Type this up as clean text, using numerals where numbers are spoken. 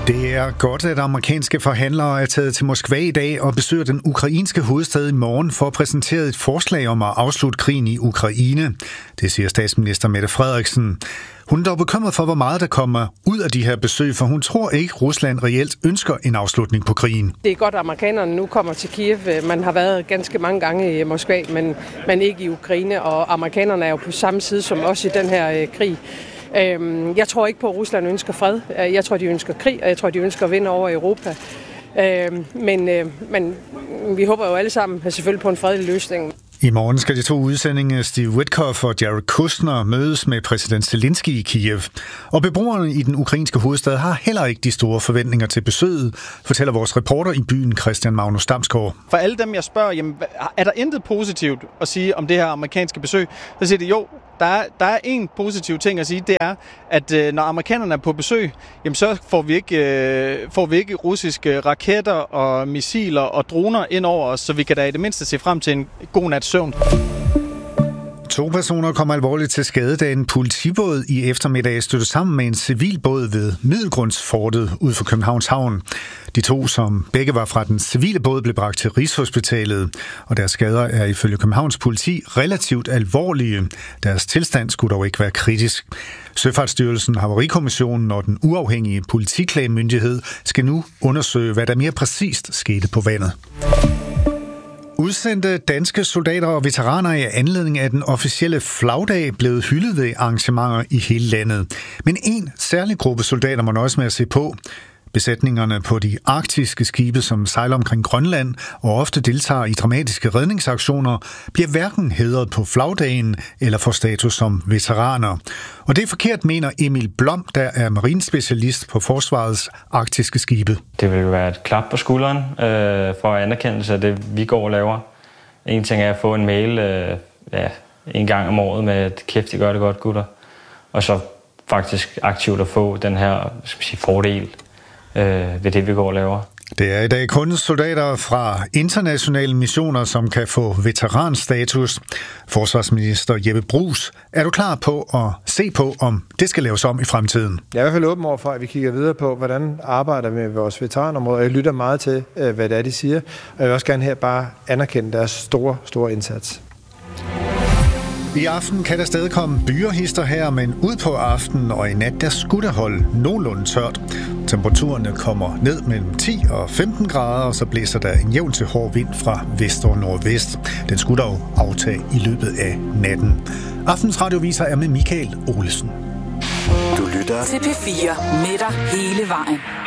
Det er godt, at amerikanske forhandlere er taget til Moskva i dag og besøger den ukrainske hovedstad i morgen for at præsentere et forslag om at afslutte krigen i Ukraine. Det siger statsminister Mette Frederiksen. Hun er dog bekymret for, hvor meget der kommer ud af de her besøg, for hun tror ikke, Rusland reelt ønsker en afslutning på krigen. Det er godt, at amerikanerne nu kommer til Kiev. Man har været ganske mange gange i Moskva, men ikke i Ukraine, og amerikanerne er jo på samme side som os i den her krig. Jeg tror ikke på, at Rusland ønsker fred. Jeg tror, de ønsker krig, og jeg tror, de ønsker at vinde over Europa. Men vi håber jo alle sammen selvfølgelig på en fredelig løsning. I morgen skal de to udsendinge Steve Witkoff og Jared Kushner mødes med præsident Zelensky i Kiev. Og beboerne i den ukrainske hovedstad har heller ikke de store forventninger til besøget, fortæller vores reporter i byen Christian Magnus Damsgaard. For alle dem, jeg spørger, jamen, er der intet positivt at sige om det her amerikanske besøg? Så siger de jo. Der er en positiv ting at sige, det er, at når amerikanerne er på besøg, jamen så får vi ikke russiske raketter og missiler og droner ind over os, så vi kan da i det mindste se frem til en god nats søvn. 2 personer kom alvorligt til skade, da en politibåd i eftermiddag stødte sammen med en civilbåd ved Middelgrundsfortet ud for Københavns Havn. De 2, som begge var fra den civile båd, blev bragt til Rigshospitalet, og deres skader er ifølge Københavns politi relativt alvorlige. Deres tilstand skulle dog ikke være kritisk. Søfartsstyrelsen, Havarikommissionen og den uafhængige politiklagemyndighed skal nu undersøge, hvad der mere præcist skete på vandet. Udsendte danske soldater og veteraner i anledning af den officielle flagdag blevet hyldet ved arrangementer i hele landet. Men en særlig gruppe soldater må nøjes med at se på. Besætningerne på de arktiske skibe, som sejler omkring Grønland og ofte deltager i dramatiske redningsaktioner, bliver hverken hædret på flagdagen eller får status som veteraner. Og det er forkert, mener Emil Blom, der er marinespecialist på Forsvarets arktiske skibe. Det vil være et klap på skulderen for anerkendelse af det, vi går og laver. En ting er at få en mail en gang om året med, at kæft, I gør det godt, gutter. Og så faktisk aktivt at få den her fordel ved det, vi går og laver. Det er i dag kun soldater fra internationale missioner, som kan få veteranstatus. Forsvarsminister Jeppe Bruus, er du klar på at se på, om det skal laves om i fremtiden? Jeg er i hvert fald åben over for, at vi kigger videre på, hvordan arbejder vi med vores veteranområder. Jeg lytter meget til, hvad det er, de siger. Og jeg vil også gerne her bare anerkende deres store indsats. I aften kan der stadig komme byer her, men ud på aftenen og i nat, der skulle der holde nogenlunde tørt. Temperaturerne kommer ned mellem 10 og 15 grader, og så blæser der en jævn til hård vind fra vest og nordvest. Den skulle dog aftage i løbet af natten. Aftens radioviser er med Michael Olesen. Du lytter til P4 med dig hele vejen.